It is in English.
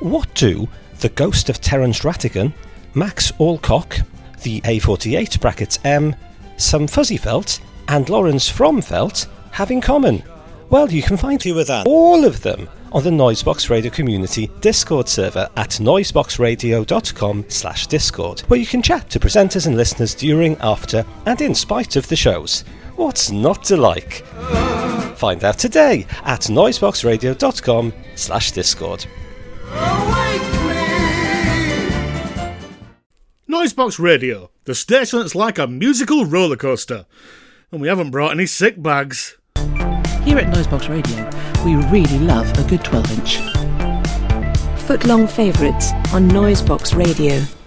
what do the ghost of Terence Rattigan, Max Alcock, the A48 some Fuzzy Felt, and Lawrence from Felt have in common? Well, you can find fewer than all of them on the Noisebox Radio Community Discord server at noiseboxradio.com/discord, where you can chat to presenters and listeners during, after, and in spite of the shows. What's not to like? Find out today at noiseboxradio.com/discord. Noisebox Radio, the station that's like a musical roller coaster. And we haven't brought any sick bags. Here at Noisebox Radio, we really love a good 12-inch. Footlong favourites on Noisebox Radio.